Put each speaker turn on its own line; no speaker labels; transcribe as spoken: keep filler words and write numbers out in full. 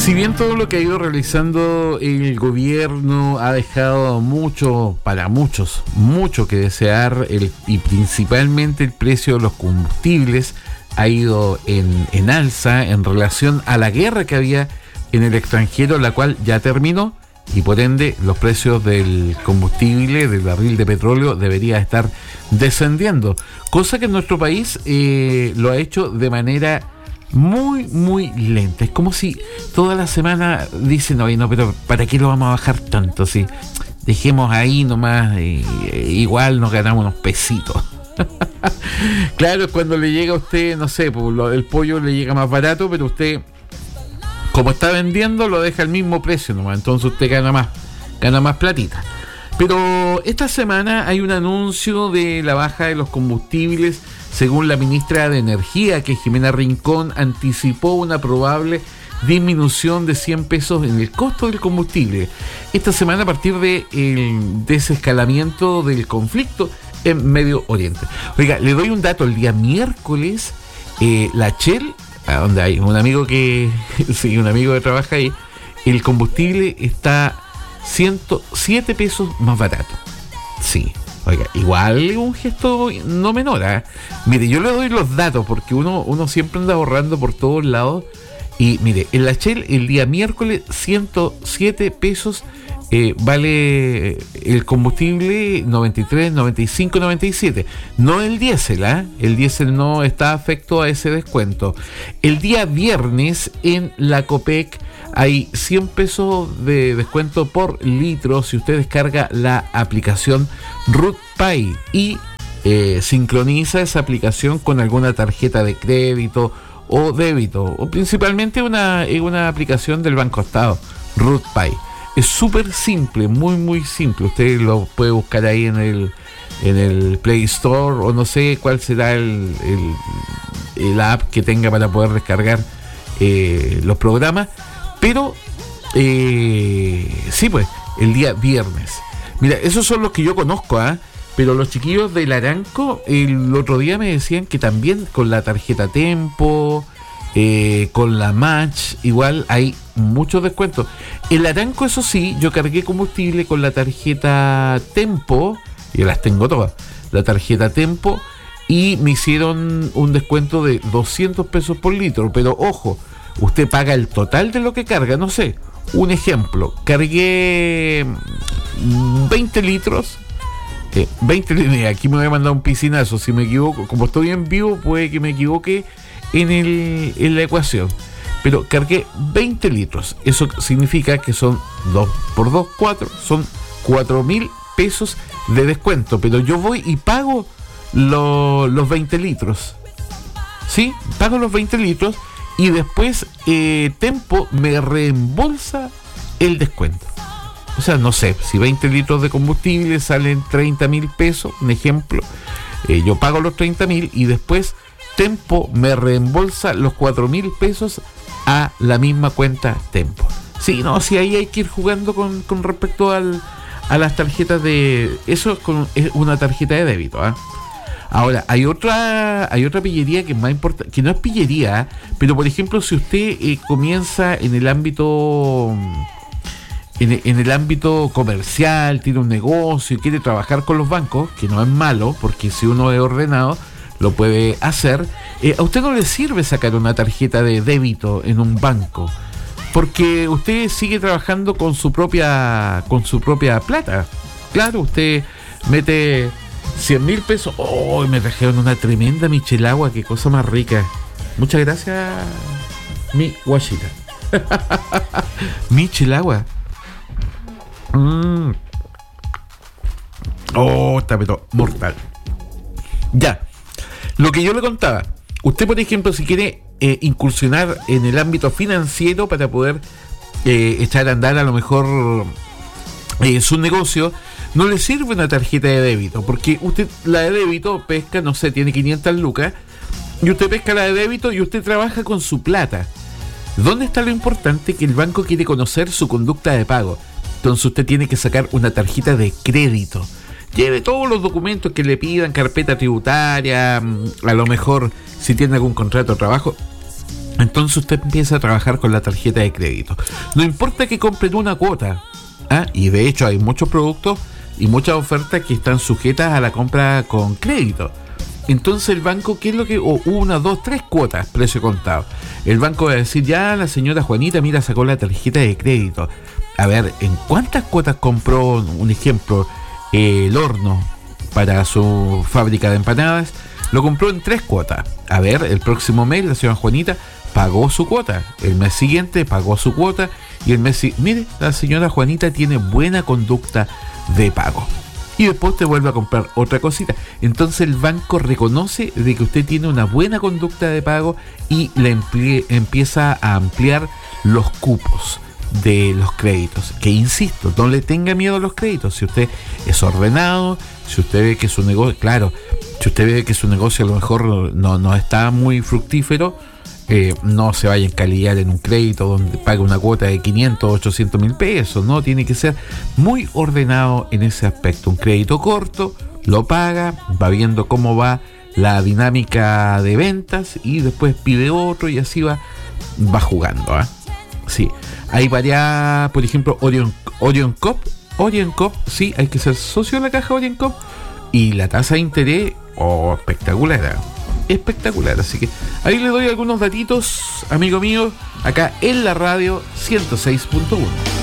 Si bien todo lo que ha ido realizando el gobierno ha dejado mucho, para muchos, mucho que desear, el, y principalmente el precio de los combustibles ha ido en, en alza en relación a la guerra que había en el extranjero, la cual ya terminó, y por ende los precios del combustible, del barril de petróleo, debería estar descendiendo, cosa que en nuestro país eh, lo ha hecho de manera muy, muy lenta. Es como si toda la semana dicen, oye, no, pero ¿para qué lo vamos a bajar tanto? Si dejemos ahí nomás, eh, igual nos ganamos unos pesitos. Claro, cuando le llega a usted, no sé, pues, lo, el pollo le llega más barato, pero usted, como está vendiendo, lo deja al mismo precio nomás, entonces usted gana más, gana más platita. Pero esta semana hay un anuncio de la baja de los combustibles. Según la ministra de Energía, que Jimena Rincón, anticipó una probable disminución de cien pesos en el costo del combustible esta semana a partir del desescalamiento del conflicto en Medio Oriente. Oiga, le doy un dato. El día miércoles, eh, la Shell, a donde hay un amigo que sí, un amigo que trabaja ahí, el combustible está ciento siete pesos más barato. Sí. Oiga, igual es un gesto no menor, ¿eh? Mire, yo le doy los datos porque uno, uno siempre anda ahorrando por todos lados. Y mire, en la Shell el día miércoles ciento siete pesos eh, vale el combustible, noventa y tres, noventa y cinco, noventa y siete. No el diésel, ¿eh? El diésel no está afecto a ese descuento. El día viernes en la Copec hay cien pesos de descuento por litro si usted descarga la aplicación RootPay y eh, sincroniza esa aplicación con alguna tarjeta de crédito o débito, o principalmente una, una aplicación del Banco Estado, RootPay. Es súper simple, muy muy simple. Usted lo puede buscar ahí en el, en el Play Store, o no sé cuál será el, el, el app que tenga para poder descargar eh, los programas. Pero, eh, sí, pues, el día viernes. Mira, esos son los que yo conozco, ¿ah? ¿eh? Pero los chiquillos del Aranco, el otro día me decían que también con la tarjeta Tempo, eh, con la Match, igual hay muchos descuentos. El Aranco, eso sí, yo cargué combustible con la tarjeta Tempo, y las tengo todas, la tarjeta Tempo, y me hicieron un descuento de doscientos pesos por litro, pero ojo, usted paga el total de lo que carga. No sé, un ejemplo, cargué veinte litros, eh, veinte litros, aquí me voy a mandar un piscinazo, si me equivoco, como estoy en vivo puede que me equivoque en, el, en la ecuación, pero cargué veinte litros, eso significa que son dos por dos, cuatro, son cuatro mil pesos de descuento, pero yo voy y pago lo, los veinte litros, ¿sí? Pago los veinte litros y después eh, Tempo me reembolsa el descuento. O sea, no sé, si veinte litros de combustible salen treinta mil pesos, un ejemplo, eh, yo pago los treinta mil y después Tempo me reembolsa los cuatro mil pesos a la misma cuenta Tempo. Sí, no, sí, ahí hay que ir jugando con, con respecto al, a las tarjetas de... Eso es, con, es una tarjeta de débito, ¿eh? Ahora, hay otra hay otra pillería que es más importante, que no es pillería, pero por ejemplo, si usted eh, comienza en el ámbito en, en el ámbito comercial, tiene un negocio y quiere trabajar con los bancos, que no es malo, porque si uno es ordenado, lo puede hacer, eh, a usted no le sirve sacar una tarjeta de débito en un banco, porque usted sigue trabajando con su propia con su propia plata. Claro, usted mete cien mil pesos. Oh, me trajeron una tremenda michelagua, qué cosa más rica. Muchas gracias, mi guachita. Michelagua. Mm. Oh, está pero mortal. Ya, lo que yo le contaba. Usted, por ejemplo, si quiere eh, incursionar en el ámbito financiero para poder eh, echar a andar a lo mejor eh, su negocio, no le sirve una tarjeta de débito, porque usted la de débito pesca, no sé, tiene quinientas lucas, y usted pesca la de débito y usted trabaja con su plata. ¿Dónde está lo importante? Que el banco quiere conocer su conducta de pago. Entonces usted tiene que sacar una tarjeta de crédito. Lleve todos los documentos que le pidan, carpeta tributaria, a lo mejor si tiene algún contrato de trabajo, Entonces usted empieza a trabajar con la tarjeta de crédito. No importa que compren una cuota, ¿ah? Y de hecho hay muchos productos y muchas ofertas que están sujetas a la compra con crédito. Entonces el banco, ¿qué es lo que...? O una, dos, tres cuotas, precio contado. El banco va a decir, ya la señora Juanita, mira, sacó la tarjeta de crédito. A ver, ¿en cuántas cuotas compró, un ejemplo, eh, el horno para su fábrica de empanadas? Lo compró en tres cuotas. A ver, el próximo mes la señora Juanita pagó su cuota. El mes siguiente pagó su cuota. Y el mes siguiente... Mire, la señora Juanita tiene buena conducta de pago. Y después te vuelve a comprar otra cosita. Entonces el banco reconoce de que usted tiene una buena conducta de pago y le emplie, empieza a ampliar los cupos de los créditos. Que insisto, no le tenga miedo a los créditos. Si usted es ordenado, si usted ve que su negocio, claro, si usted ve que su negocio a lo mejor no, no está muy fructífero, eh, no se vaya a encalillar en un crédito donde pague una cuota de quinientos, ochocientos mil pesos, no, tiene que ser muy ordenado en ese aspecto. Un crédito corto, lo paga, va viendo cómo va la dinámica de ventas y después pide otro y así va, va jugando, ¿eh? Sí, hay varias, por ejemplo, Orion, Orion Cop, Orion Cop, sí, hay que ser socio de la caja Orion Cop y la tasa de interés, oh, espectacular, ¿eh? Espectacular, así que ahí le doy algunos datitos, amigo mío, acá en la radio ciento seis punto uno.